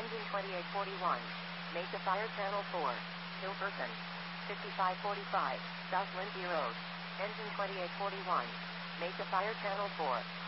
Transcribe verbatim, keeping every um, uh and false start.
Engine twenty-eight forty-one. Mesa Fire Channel four. Hilferson. fifty-five forty-five. South Lindsay Road. Engine twenty-eight forty-one. Mesa Fire Channel four.